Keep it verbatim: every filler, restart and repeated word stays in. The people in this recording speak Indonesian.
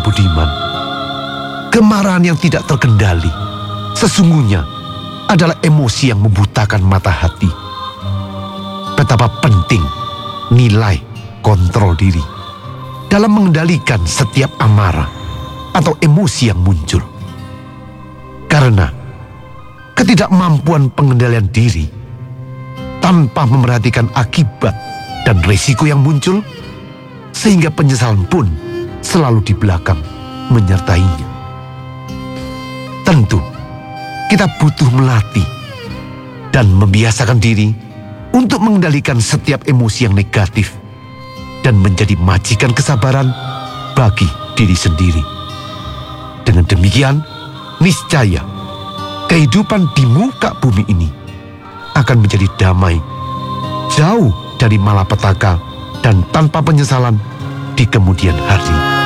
budiman, kemarahan yang tidak terkendali sesungguhnya adalah emosi yang membutakan mata hati. Betapa penting nilai kontrol diri dalam mengendalikan setiap amarah atau emosi yang muncul. Karena ketidakmampuan pengendalian diri tanpa memerhatikan akibat dan risiko yang muncul, sehingga penyesalan pun selalu di belakang menyertainya. Tentu, kita butuh melatih dan membiasakan diri untuk mengendalikan setiap emosi yang negatif dan menjadi majikan kesabaran bagi diri sendiri. Dengan demikian, niscaya kehidupan di muka bumi ini akan menjadi damai, jauh dari malapetaka dan tanpa penyesalan di kemudian hari.